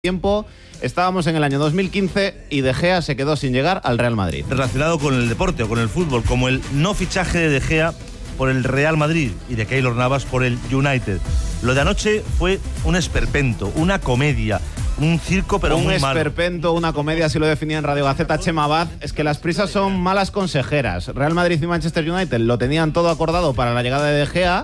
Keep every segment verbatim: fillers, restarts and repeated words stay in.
tiempo, estábamos en el año dos mil quince y De Gea se quedó sin llegar al Real Madrid. Relacionado con el deporte o con el fútbol, como el no fichaje de De Gea por el Real Madrid y de Keylor Navas por el United. Lo de anoche fue un esperpento, una comedia, un circo pero un muy malo. Un esperpento, una comedia, así lo definía en Radio Gaceta Chema Abad. Es que las prisas son malas consejeras. Real Madrid y Manchester United lo tenían todo acordado para la llegada de De Gea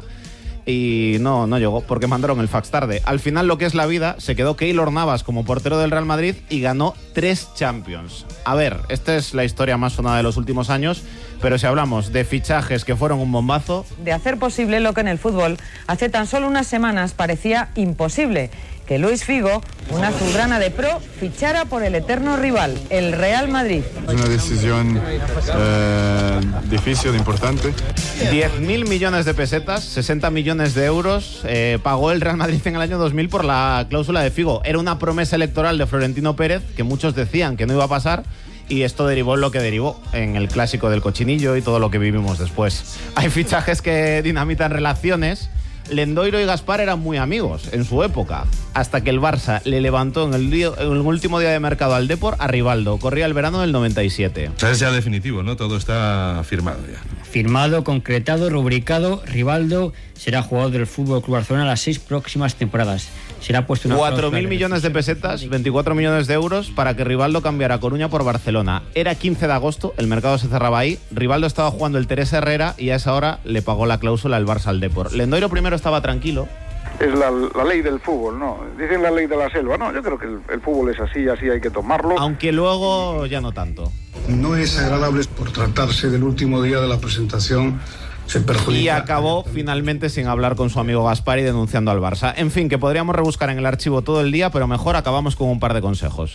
y no, no llegó porque mandaron el fax tarde. Al final, lo que es la vida, se quedó Keylor Navas como portero del Real Madrid y ganó tres Champions. A ver, esta es la historia más sonada de los últimos años, pero si hablamos de fichajes que fueron un bombazo... De hacer posible lo que en el fútbol hace tan solo unas semanas parecía imposible, que Luis Figo, una azulgrana de pro, fichara por el eterno rival, el Real Madrid. Es una decisión eh, difícil, importante. diez mil millones de pesetas, sesenta millones de euros, eh, pagó el Real Madrid en el año dos mil por la cláusula de Figo. Era una promesa electoral de Florentino Pérez, que muchos decían que no iba a pasar, y esto derivó en lo que derivó, en el clásico del cochinillo y todo lo que vivimos después. Hay fichajes que dinamitan relaciones. Lendoiro y Gaspar eran muy amigos en su época, hasta que el Barça le levantó en el, día, en el último día de mercado al Depor a Rivaldo. Corría el verano del noventa y siete. O sea, es ya definitivo, ¿no? Todo está firmado ya. Firmado, concretado, rubricado. Rivaldo será jugador del Fútbol Club Barcelona las seis próximas temporadas. Será puesto una cuatro mil millones de pesetas, veinticuatro millones de euros para que Rivaldo cambiara Coruña por Barcelona. Era quince de agosto, el mercado se cerraba ahí. Rivaldo estaba jugando el Teresa Herrera y a esa hora le pagó la cláusula el Barça al Depor. Lendoiro primero estaba tranquilo. Es la, la ley del fútbol, ¿no? Dicen la ley de la selva, ¿no? Yo creo que el, el fútbol es así, así hay que tomarlo. Aunque luego ya no tanto. No es agradable por tratarse del último día de la presentación. Se perjudica. Y acabó finalmente sin hablar con su amigo Gaspar y denunciando al Barça. En fin, que podríamos rebuscar en el archivo todo el día, pero mejor acabamos con un par de consejos.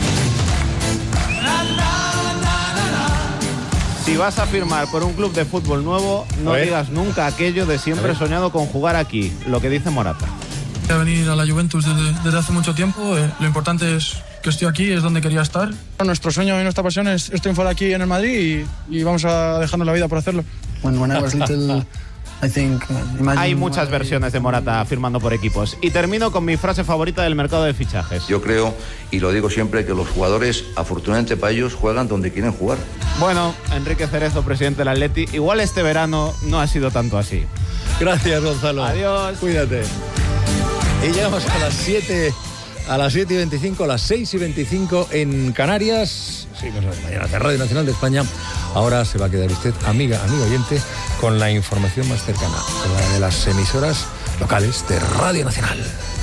Si vas a firmar por un club de fútbol nuevo, no digas nunca aquello de siempre he soñado con jugar aquí, lo que dice Morata. Voy a venir a la Juventus desde, desde hace mucho tiempo. Eh, lo importante es que estoy aquí, es donde quería estar. Nuestro sueño y nuestra pasión es, es triunfar aquí en el Madrid y, y vamos a dejarnos la vida por hacerlo. When, when I was little, I think, Hay muchas versiones de Morata firmando por equipos. Y termino con mi frase favorita del mercado de fichajes. Yo creo, y lo digo siempre, que los jugadores, afortunadamente para ellos, juegan donde quieren jugar. Bueno, Enrique Cerezo, presidente del Atleti, igual este verano no ha sido tanto así. Gracias, Gonzalo. Adiós. Cuídate. Y llegamos a las siete, a las siete y veinticinco, a las seis y veinticinco en Canarias. Seguimos las mañanas de Radio Nacional de España. Ahora se va a quedar usted, amiga, amigo oyente, con la información más cercana, con la de las emisoras locales de Radio Nacional.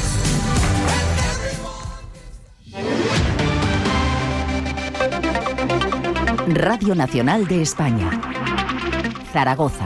Radio Nacional de España, Zaragoza.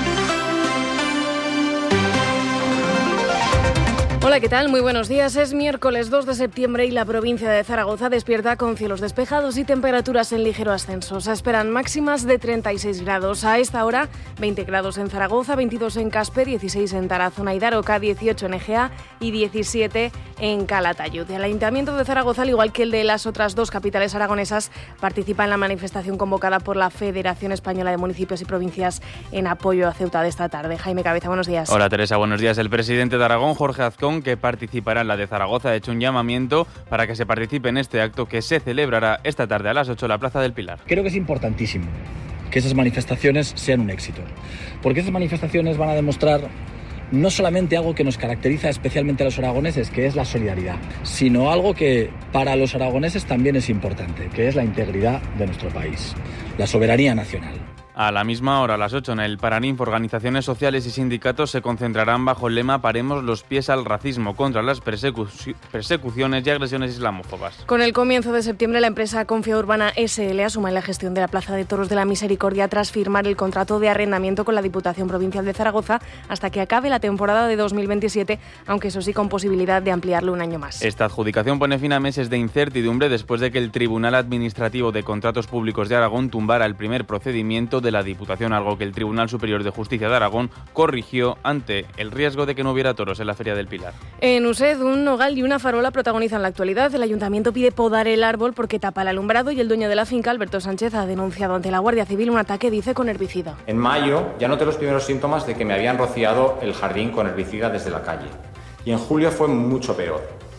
Hola, ¿qué tal? Muy buenos días. Es miércoles dos de septiembre y la provincia de Zaragoza despierta con cielos despejados y temperaturas en ligero ascenso. Se esperan máximas de treinta y seis grados. A esta hora, veinte grados en Zaragoza, veintidós en Caspe, dieciséis en Tarazona y Daroca, dieciocho en Egea y diecisiete en Calatayud. El Ayuntamiento de Zaragoza, al igual que el de las otras dos capitales aragonesas, participa en la manifestación convocada por la Federación Española de Municipios y Provincias en apoyo a Ceuta de esta tarde. Jaime Cabeza, buenos días. Hola, Teresa, buenos días. El presidente de Aragón, Jorge Azcón, que participará en la de Zaragoza, ha hecho un llamamiento para que se participe en este acto que se celebrará esta tarde a las ocho en la Plaza del Pilar. Creo que es importantísimo que esas manifestaciones sean un éxito, porque esas manifestaciones van a demostrar no solamente algo que nos caracteriza especialmente a los aragoneses, que es la solidaridad, sino algo que para los aragoneses también es importante, que es la integridad de nuestro país, la soberanía nacional. A la misma hora, a las ocho, en el Paraninfo, organizaciones sociales y sindicatos se concentrarán bajo el lema Paremos los pies al racismo, contra las persecu- persecuciones y agresiones islamófobas. Con el comienzo de septiembre, la empresa Confía Urbana S L asuma la gestión de la Plaza de Toros de la Misericordia tras firmar el contrato de arrendamiento con la Diputación Provincial de Zaragoza hasta que acabe la temporada de dos mil veintisiete, aunque eso sí con posibilidad de ampliarlo un año más. Esta adjudicación pone fin a meses de incertidumbre después de que el Tribunal Administrativo de Contratos Públicos de Aragón tumbara el primer procedimiento de la Diputación, algo que el Tribunal Superior de Justicia de Aragón corrigió ante el riesgo de que no hubiera toros en la Feria del Pilar. En Used, un nogal y una farola protagonizan la actualidad. El Ayuntamiento pide podar el árbol porque tapa el alumbrado y el dueño de la finca, Alberto Sánchez, ha denunciado ante la Guardia Civil un ataque, dice, con herbicida. En mayo ya noté los primeros síntomas de que me habían rociado el jardín con herbicida desde la calle. Y en julio fue mucho peor.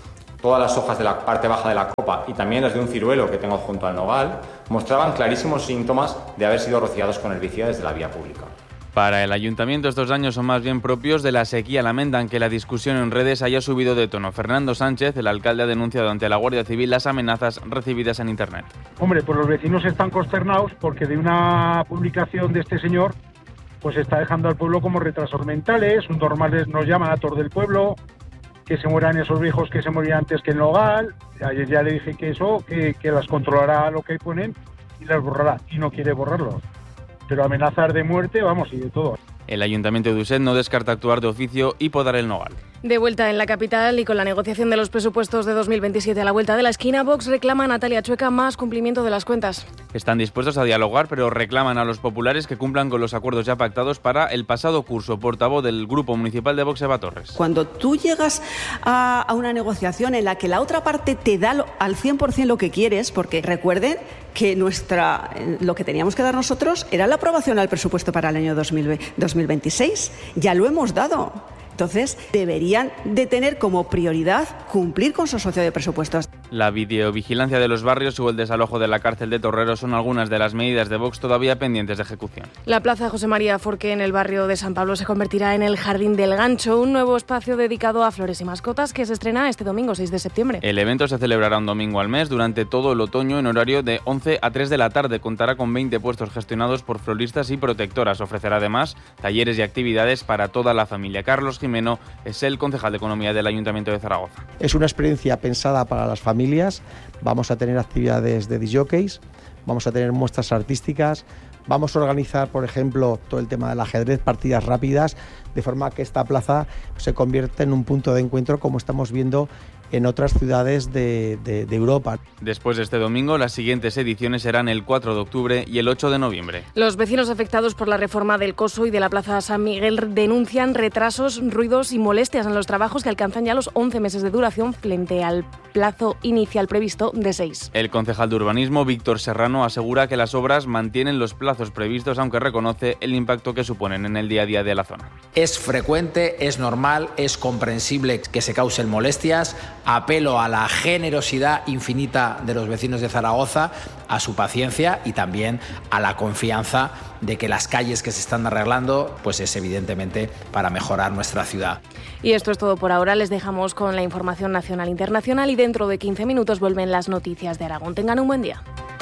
todas las hojas de la parte baja de la copa y también las de un ciruelo que tengo junto al nogal mostraban clarísimos síntomas de haber sido rociados con herbicida desde la vía pública. Para el ayuntamiento estos daños son más bien propios de la sequía. Lamentan que la discusión en redes haya subido de tono. Fernando Sánchez, el alcalde, ha denunciado ante la Guardia Civil las amenazas recibidas en Internet. Hombre, pues los vecinos están consternados porque de una publicación de este señor pues está dejando al pueblo como retrasos mentales, un normales nos llaman a todos del pueblo, que se mueran esos viejos que se morían antes que en Nogal. Ayer ya le dije que eso, que, que las controlará lo que ponen y las borrará, y no quiere borrarlos. Pero amenazar de muerte, vamos, y de todo. El Ayuntamiento de Uset no descarta actuar de oficio y podar el nogal. De vuelta en la capital y con la negociación de los presupuestos de dos mil veintisiete a la vuelta de la esquina, Vox reclama a Natalia Chueca más cumplimiento de las cuentas. Están dispuestos a dialogar, pero reclaman a los populares que cumplan con los acuerdos ya pactados para el pasado curso. Portavoz del Grupo Municipal de Vox, Eva Torres. Cuando tú llegas a, a una negociación en la que la otra parte te da lo, al cien por ciento lo que quieres, porque recuerden que nuestra, lo que teníamos que dar nosotros era la aprobación al presupuesto para el año dos mil veintiséis. Ya lo hemos dado. Entonces, deberían de tener como prioridad cumplir con su socio de presupuestos. La videovigilancia de los barrios o el desalojo de la cárcel de Torrero son algunas de las medidas de Vox todavía pendientes de ejecución. La Plaza José María Forqué en el barrio de San Pablo se convertirá en el Jardín del Gancho, un nuevo espacio dedicado a flores y mascotas que se estrena este domingo seis de septiembre. El evento se celebrará un domingo al mes durante todo el otoño en horario de once a tres de la tarde. Contará con veinte puestos gestionados por floristas y protectoras. Ofrecerá además talleres y actividades para toda la familia. Carlos Jimeno es el concejal de Economía del Ayuntamiento de Zaragoza. Es una experiencia pensada para las familias. Vamos a tener actividades de disc jockeys, vamos a tener muestras artísticas, vamos a organizar, por ejemplo, todo el tema del ajedrez, partidas rápidas, de forma que esta plaza se convierta en un punto de encuentro como estamos viendo en otras ciudades de, de, de Europa. Después de este domingo, las siguientes ediciones serán el cuatro de octubre y el ocho de noviembre. Los vecinos afectados por la reforma del Coso y de la Plaza San Miguel denuncian retrasos, ruidos y molestias en los trabajos que alcanzan ya los once meses de duración frente al plazo inicial previsto de seis. El concejal de Urbanismo, Víctor Serrano, asegura que las obras mantienen los plazos previstos, aunque reconoce el impacto que suponen en el día a día de la zona. Es frecuente, es normal, es comprensible que se causen molestias. Apelo a la generosidad infinita de los vecinos de Zaragoza, a su paciencia y también a la confianza de que las calles que se están arreglando pues es evidentemente para mejorar nuestra ciudad. Y esto es todo por ahora. Les dejamos con la información nacional e internacional y dentro de quince minutos vuelven las noticias de Aragón. Tengan un buen día.